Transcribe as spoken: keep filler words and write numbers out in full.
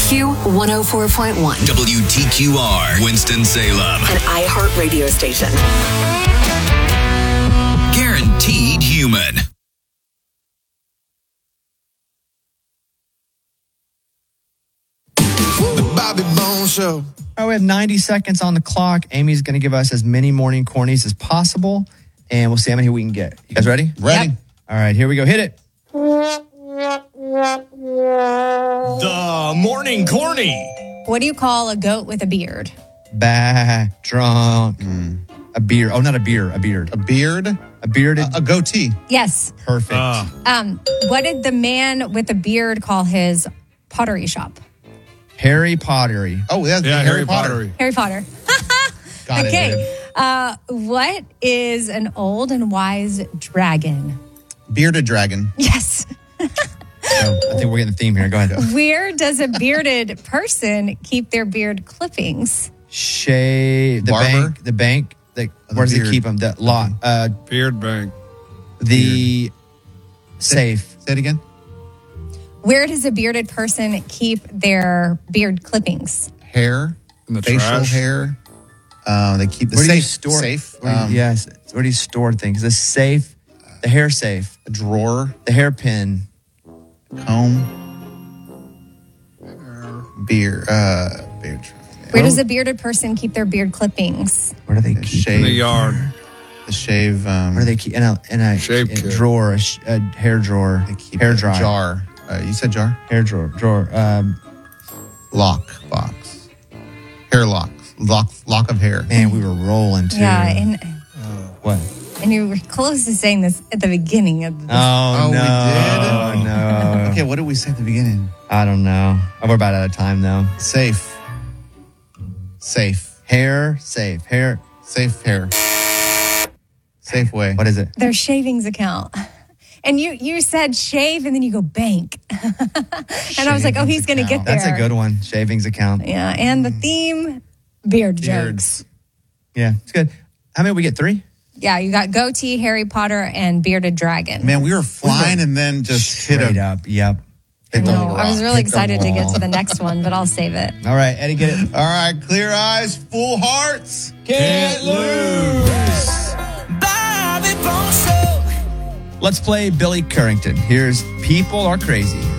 Q one oh four point one. W T Q R, Winston-Salem. An iHeart radio station. Guaranteed human. The Bobby Bones Show. All right, we have ninety seconds on the clock. Amy's going to give us as many morning cornies as possible, and we'll see how many we can get. You guys ready? Ready. Yep. All right, here we go. Hit it. The morning corny. What do you call a goat with a beard? Bah, drunk. Mm. A beard. Oh, not a beard. A beard. A beard? A bearded. A, a goatee. Yes. Perfect. Uh, Um, what did the man with the beard call his pottery shop? Harry Pottery. Oh, that's yeah, Harry, Harry Potter. Potter. Harry Potter. Got it, okay. babe. Uh, what is an old and wise dragon? Bearded dragon. Yes. Oh, I think we're getting the theme here. Go ahead. Where does a bearded person keep their beard clippings? Shave. The Barber? bank. The bank. The, the where does it beard. keep them? The lot. Uh, Beard bank. the safe. Say it again. Where does a bearded person keep their beard clippings? Hair. In the facial trash. hair. Uh, they keep the Where do safe. you store? Safe. Where do you- Um, yes. Where do you store things? The safe. The hair safe. A drawer. The hairpin. Comb. Beer. Uh, beard. Where does a bearded person keep their beard clippings? Where do they The keep? shave. In the yard. The shave. Um, Where do they keep? In a in a, Shave a kit. drawer, a, sh- a hair drawer, they keep hair a dryer, jar. Uh, you said jar. hair drawer, drawer. Um, Lock box. Hair lock. Lock. Lock of hair. man, we were rolling too. Yeah, and What? and you were close to saying this at the beginning of this. Oh, Oh, we no! did? Oh no! Okay, what did we say at the beginning? I don't know. Oh, we're about out of time though. Safe. Safe. Hair safe. Hair. Safe hair. Safe way. What is it? Their shavings account. And you you said shave and then you go bank. And I was like, oh, he's going to get there. That's a good one. Shavings account. Yeah, and the theme, beard Beards. jokes. Yeah, it's good. How many we get? Three. Yeah, you got goatee, Harry Potter, and bearded dragon. Man, we were flying and then just hit Straight a. up. Yep. hit the No, I was rock, really hit the excited to get wall. to the next one, but I'll save it. All right, Eddie, get it. All right, clear eyes, full hearts. Can't lose. Bobby Bones Show. Let's play Billy Currington. Here's People Are Crazy.